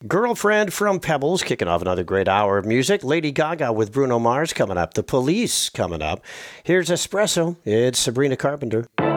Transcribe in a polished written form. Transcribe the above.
Girlfriend from Pebbles kicking off another great hour of music. Lady Gaga with Bruno Mars coming up. The Police coming up. Here's Espresso. It's Sabrina Carpenter.